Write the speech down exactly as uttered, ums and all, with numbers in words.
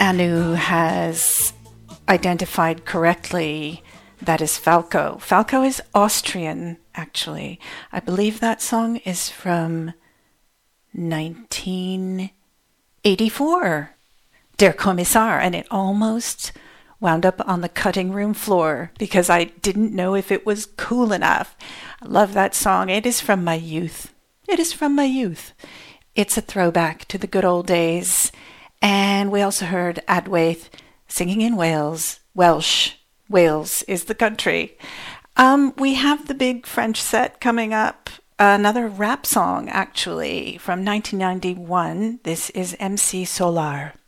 Anu has identified correctly, that is Falco. Falco is Austrian, actually. I believe that song is from nineteen eighty-four, Der Kommissar, and it almost wound up on the cutting room floor because I didn't know if it was cool enough. I love that song. It is from my youth. It is from my youth. It's a throwback to the good old days. And we also heard Adwaith singing in Wales. Welsh. Wales is the country. Um, we have the big French set coming up. Another rap song, actually, from nineteen ninety-one. This is M C Solar.